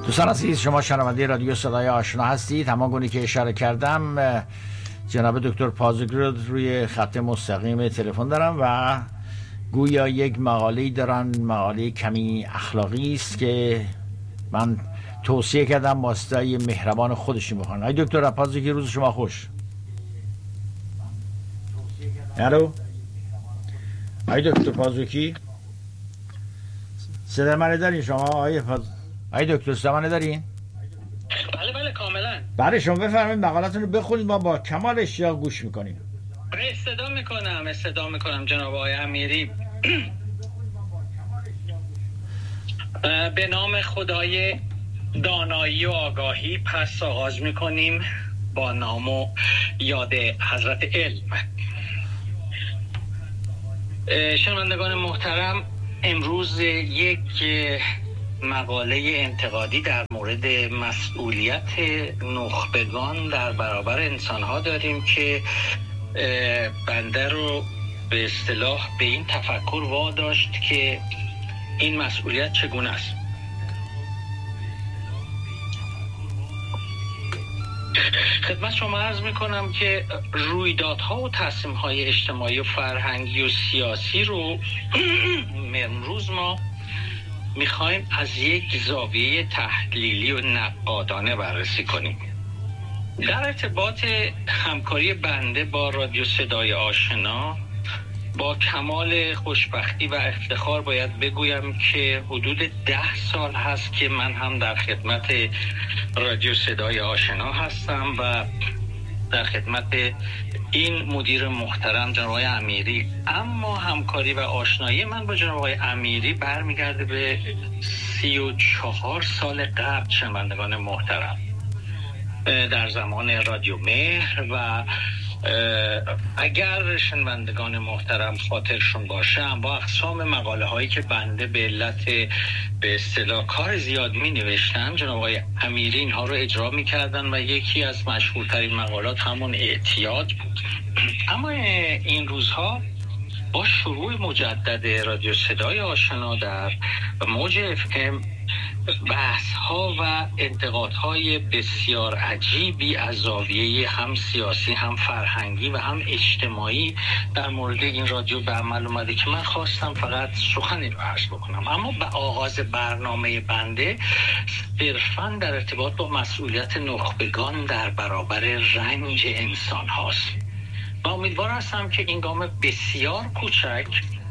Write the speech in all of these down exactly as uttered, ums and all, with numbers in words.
دوستان عزیز، شما شنونده رادیو صدای آشنا هستید. همانگونه که اشاره کردم جناب دکتر پازوکی رو روی خط مستقیم تلفن دارم و گویا یک مقاله دارن، مقاله کمی اخلاقی است که من توصیه کردم واسطه مهربان خودشون بخونن. ای دکتر پازوکی، روز شما خوش. الو ای دکتر پازوکی، صدا من دارین شما؟ آیه پاز... ای دکتر صدا من دارین؟ بله بله کاملا. بله شما بفرمایید مقالتون رو بخونید، ما با کمال اشتیاق گوش میکنیم. استدا میکنم استدا میکنم جناب آقای امیری. به نام خدای دانایی و آگاهی پس آغاز میکنیم با نام و یاد حضرت علم. شنوندگان محترم، امروز یک مقاله انتقادی در مورد مسئولیت نخبگان در برابر انسانها داریم که بنده رو به اصطلاح به این تفکر واداشت که این مسئولیت چگونه است. خدمت شما عرض میکنم که رویدادها و تصمیم‌های اجتماعی و فرهنگی و سیاسی رو امروز ما میخوایم از یک زاویه تحلیلی و نقادانه بررسی کنیم. در ارتباط همکاری بنده با رادیو صدای آشنا با کمال خوشبختی و افتخار باید بگویم که حدود ده سال هست که من هم در خدمت رادیو صدای آشنا هستم و در خدمت این مدیر محترم جناب آقای امیری. اما همکاری و آشنایی من با جناب آقای امیری برمیگرده به سی و چهار سال قبل. شنوندگان محترم، در زمان رادیو مهر و اگر شنوندگان محترم خاطرشون باشه با اقسام مقاله هایی که بنده به علت به اصطلاح کار زیاد می نوشتم، جناب آقای امیری اینها رو اجرا می کردن و یکی از مشهورترین مقالات همون اعتیاد بود. اما این روزها با شروع مجدد رادیو صدای آشنا در موج اف ام بحث ها و انتقاد های بسیار عجیبی از زاویه هم سیاسی هم فرهنگی و هم اجتماعی در مورد این رادیو به عمل اومده که من خواستم فقط سخنی رو عرض بکنم. اما به آغاز برنامه بنده صرفاً در ارتباط با مسئولیت نخبگان در برابر رنج انسان هاست و امیدوار هستم که این گام بسیار کوچک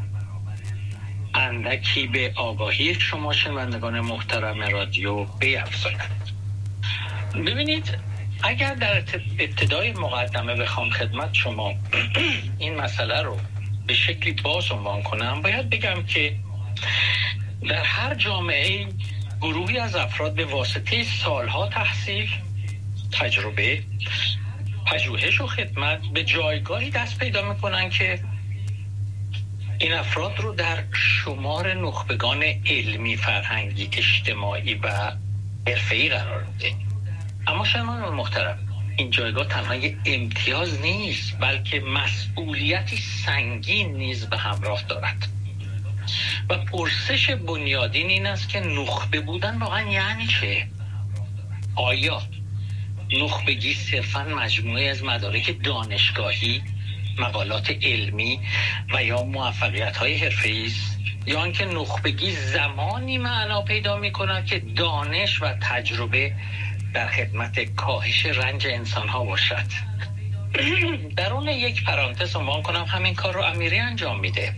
اندکی به آگاهی شما شنوندگان محترم رادیو بیفزاید. ببینید، اگر در ابتدای مقدمه بخوام خدمت شما این مسئله رو به شکلی باز عنوان کنم، باید بگم که در هر جامعه گروهی از افراد به واسطه سالها تحصیل، تجربه، پژوهش و خدمت به جایگاهی دست پیدا میکنن که این افراد رو در شمار نخبگان علمی، فرهنگی، اجتماعی و حرفه‌ای قرار میده. اما شنوندگان محترم، این جایگاه تنها یک امتیاز نیست، بلکه مسئولیتی سنگین نیز به همراه دارد. و پرسش بنیادین این است که نخبه بودن واقعا یعنی چه؟ آیا نخبگی صرفاً مجموعه از مدارک دانشگاهی، مقالات علمی و یا موفقیت‌های حرفه‌ای است، یا اینکه نخبگی زمانی معنا پیدا می‌کند که دانش و تجربه در خدمت کاهش رنج انسان‌ها باشد؟ در اون یک پرانتز عنوان کنم همین کار رو امیری انجام میده.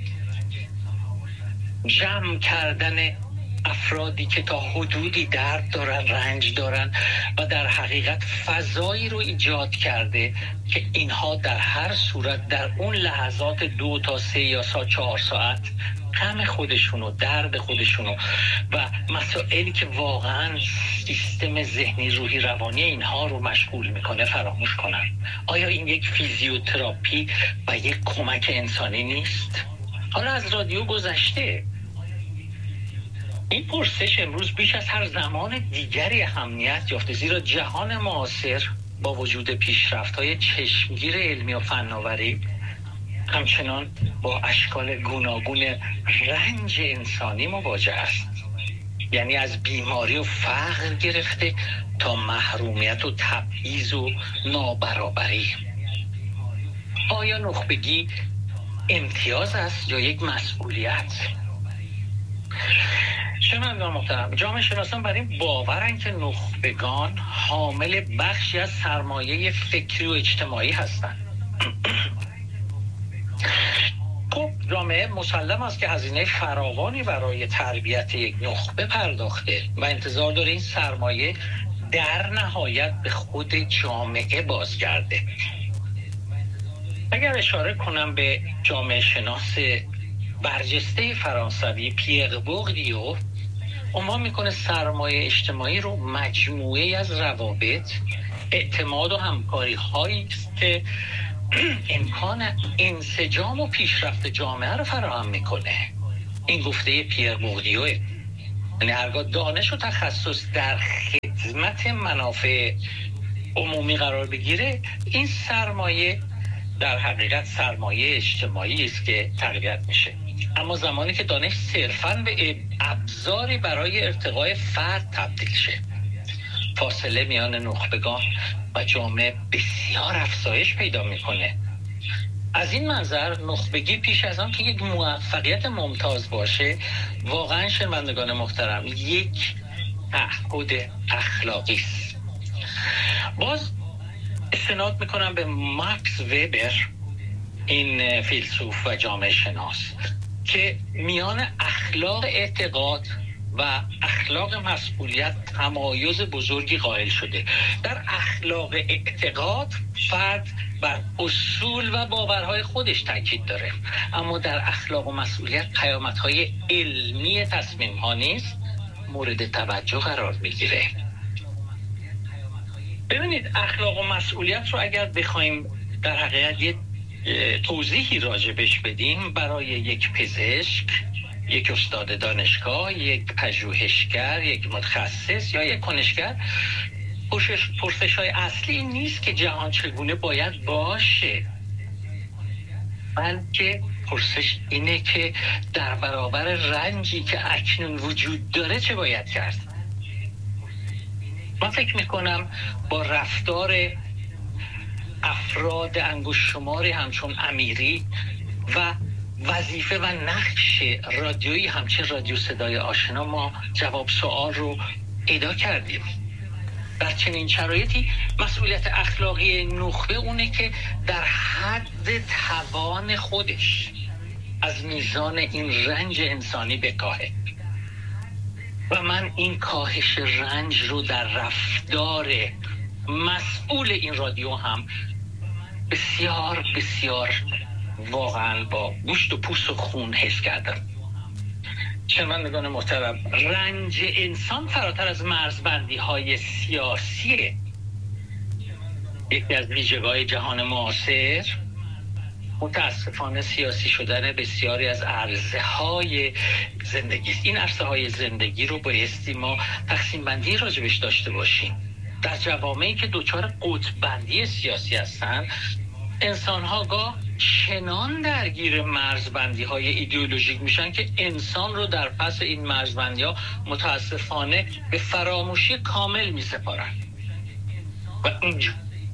جمع کردن افرادی که تا حدودی درد دارن، رنج دارن و در حقیقت فضایی رو ایجاد کرده که اینها در هر صورت در اون لحظات دو تا سه یا سا چهار ساعت غم خودشونو، درد خودشونو و مسائلی که واقعا سیستم ذهنی، روحی، روانی اینها رو مشغول میکنه فراموش کنن. آیا این یک فیزیوتراپی و یک کمک انسانی نیست؟ حالا از رادیو گذشته، این پرسش امروز بیش از هر زمان دیگری اهمیت یافته، زیرا جهان معاصر با وجود پیشرفت‌های چشمگیر علمی و فناوری همچنان با اشکال گوناگون رنج انسانی مواجه است. یعنی از بیماری و فقر گرفته تا محرومیت و تبعیض و نابرابری. آیا نخبگی امتیاز است یا یک مسئولیت؟ شنوندگان محترم، جامعه شناسان بر این باورند که نخبگان حامل بخشی از سرمایه فکری و اجتماعی هستند. خب جامعه مسلم است که هزینه فراوانی برای تربیت یک نخبه پرداخته و انتظار داره این سرمایه در نهایت به خود جامعه بازگرده. اگر اشاره کنم به جامعه شناس برجسته فرانسوی پیر بوردیو، عنوان میکنه سرمایه اجتماعی رو مجموعه از روابط، اعتماد و همکاری هایی است که امکان انسجام و پیشرفت جامعه رو فراهم میکنه. این گفته پیر بوردیو. یعنی هرگاه دانش و تخصص در خدمت منافع عمومی قرار بگیره، این سرمایه در حقیقت سرمایه اجتماعی است که تقویت میشه. اما زمانی که دانش صرفاً به ابزاری برای ارتقای فرد تبدیل شه، فاصله میان نخبگان و جامعه بسیار افزایش پیدا میکنه. از این منظر نخبگی پیش از آن که یک موفقیت ممتاز باشه، واقعا شنوندگان محترم یک تعهد اخلاقی است. باز استناد میکنم به ماکس وبر، این فیلسوف و جامعه شناس، که میان اخلاق اعتقاد و اخلاق مسئولیت تمایز بزرگی قائل شده. در اخلاق اعتقاد فرد بر اصول و باورهای خودش تاکید داره، اما در اخلاق و مسئولیت پیامدهای علمی تصمیم‌ها نیز مورد توجه قرار میگیره. ببینید اخلاق و مسئولیت رو اگر بخوایم در حقیقت یه توضیحی راجبش بدیم، برای یک پزشک، یک استاد دانشگاه، یک پژوهشگر، یک متخصص یا یک کنشگر، پرسش‌های اصلی این نیست که جهان چگونه باید باشه، بلکه پرسش اینه که در برابر رنجی که اکنون وجود داره چه باید کرد. من فکر میکنم با رفتار افراد انگشت شماری همچون امیری و وظیفه و نقش رادیویی همچون رادیو صدای آشنا ما جواب سوال رو پیدا کردیم. در چنین شرایطی مسئولیت اخلاقی نخبه اونه که در حد توان خودش از میزان این رنج انسانی بکاهه. و من این کاهش رنج رو در رفتار مسئول این رادیو هم بسیار بسیار واقعا با گوشت و پوست و خون حس کردم. شنوندگان محترم، رنج انسان فراتر از مرزبندی های سیاسیه. یکی از ویژگی‌های جهان معاصر متاسفانه سیاسی شدن بسیاری از عرصه های زندگی است. این عرصه های زندگی رو بایستی ما تقسیم بندی راجبش داشته باشیم. در جوامعی که دوچار قطب بندی سیاسی هستن، انسان ها گاه چنان درگیر مرزبندی های ایدئولوژیک میشن که انسان رو در پس این مرزبندی ها متاسفانه به فراموشی کامل میسپارن و اینجا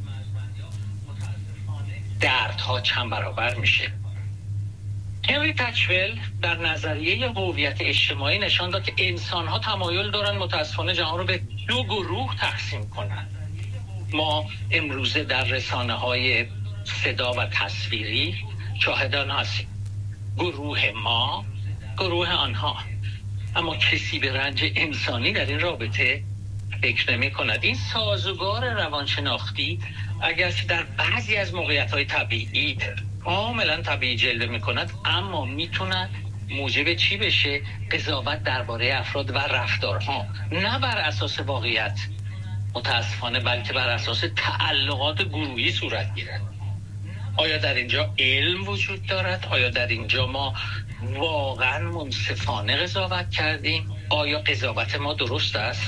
دردها چند برابر میشه. هنری تچول در نظریه هویت اجتماعی نشان داد که انسان ها تمایل دارن متاسفانه جهان رو به دو گروه تقسیم کنن. ما امروزه در رسانه های صدا و تصویری شاهدان هستیم. گروه ما، گروه آنها. اما کسی به رنج انسانی در این رابطه فکر نمی کند. این سازوکار روانشناختی اگرچه در بعضی از موقعیت‌های طبیعی کاملا طبیعی جلوه می‌کند، اما میتونه موجب چی بشه؟ قضاوت درباره افراد و رفتارها، نه بر اساس واقعیت متاسفانه، بلکه بر اساس تعلقات گروهی صورت گیرد. آیا در اینجا علم وجود دارد؟ آیا در اینجا ما واقعا منصفانه قضاوت کردیم؟ آیا قضاوت ما درست است؟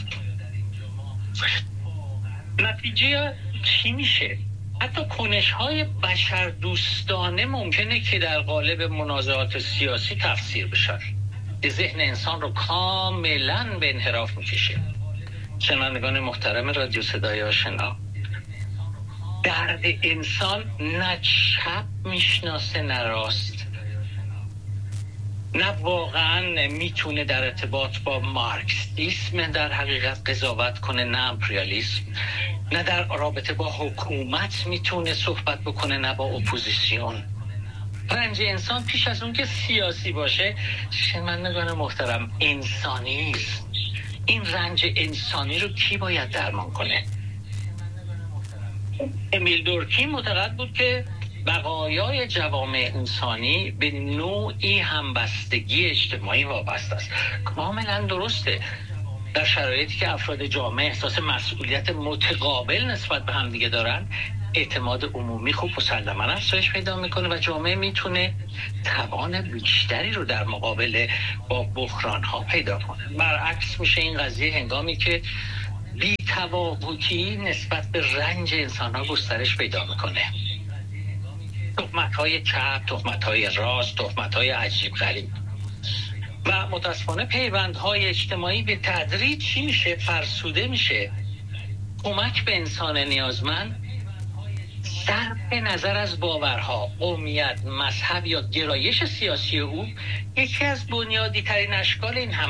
نتیجه چی میشه؟ حتی کنش‌های بشر دوستانه ممکنه که در قالب منازعات سیاسی تفسیر بشن. ذهن انسان رو کاملا به انحراف میکشه. شنوندگان محترم رادیو صدای آشنا، درد انسان نه چپ میشناسه نه راست، نه واقعا میتونه در ارتباط با مارکسیسم در حقیقت قضاوت کنه، نه امپریالیسم، نه در رابطه با حکومت میتونه صحبت بکنه، نه با اپوزیسیون. رنج انسان پیش از اون که سیاسی باشه شنوندگان محترم انسانی است. این رنج انسانی رو کی باید درمان کنه؟ امیل دورکیم معتقد بود که بقایای جوامع انسانی به نوعی همبستگی اجتماعی وابسته است. کاملا درسته. در شرایطی که افراد جامعه احساس مسئولیت متقابل نسبت به هم دیگه دارن، اعتماد عمومی خوب مسلماً افزایش پیدا میکنه و جامعه میتونه توان بیشتری رو در مقابله با بحران ها پیدا کنه. برعکس میشه این قضیه هنگامی که بی‌تفاوتی نسبت به رنج انسان ها گسترش پیدا میکنه. تهمت های چپ، تهمت های راست، تهمت های عجیب غریب و متاسفانه پیوندهای اجتماعی به تدریج چی میشه؟ فرسوده میشه. کمک به انسان نیازمند صرف نظر از باورها، قومیت، مذهب یا گرایش سیاسی او یکی از بنیادی ترین اشکال این هم